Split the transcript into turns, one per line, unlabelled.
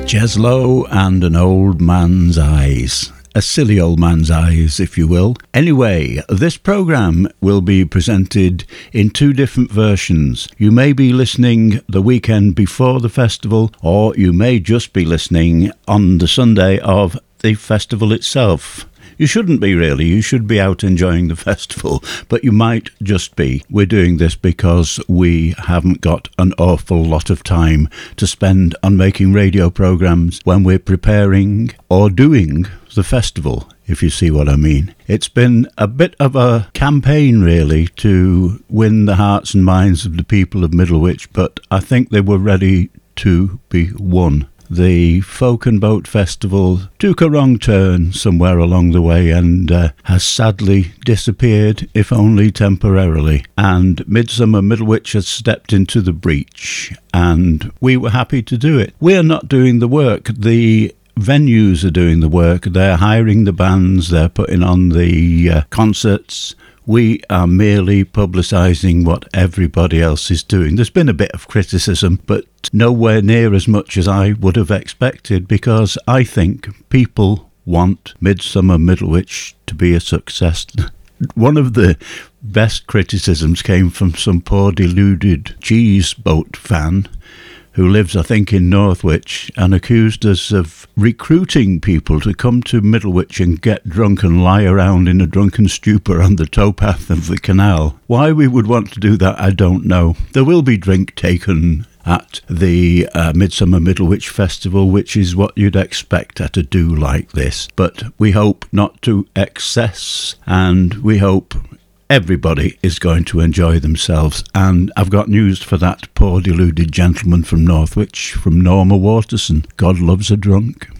Jeslow and an old man's eyes. A silly old man's eyes, if you will. Anyway, this programme will be presented in two different versions. You may be listening the weekend before the festival, or you may just be listening on the Sunday of the festival itself. You shouldn't be really, you should be out enjoying the festival, but you might just be. We're doing this because we haven't got an awful lot of time to spend on making radio programmes when we're preparing or doing the festival, if you see what I mean. It's been a bit of a campaign really to win the hearts and minds of the people of Middlewich, but I think they were ready to be won. The Folk and Boat Festival took a wrong turn somewhere along the way and has sadly disappeared, if only temporarily. And Midsummer Middlewich has stepped into the breach, and we were happy to do it. We're not doing the work. The venues are doing the work. They're hiring the bands, they're putting on the concerts. We are merely publicising what everybody else is doing. There's been a bit of criticism, but nowhere near as much as I would have expected, because I think people want Midsummer Middlewich to be a success. One of the best criticisms came from some poor deluded cheese boat fan who lives, I think, in Northwich, and accused us of recruiting people to come to Middlewich and get drunk and lie around in a drunken stupor on the towpath of the canal. Why we would want to do that, I don't know. There will be drink taken at the Midsummer Middlewich Festival, which is what you'd expect at a do like this. But we hope not to excess, and we hope everybody is going to enjoy themselves. And I've got news for that poor deluded gentleman from Northwich, from Norma Waterson. God loves a drunk.